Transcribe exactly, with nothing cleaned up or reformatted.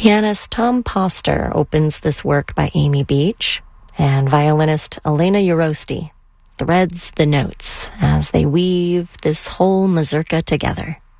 Pianist Tom Poster opens this work by Amy Beach, and violinist Elena Urosti threads the notes as they weave this whole mazurka together.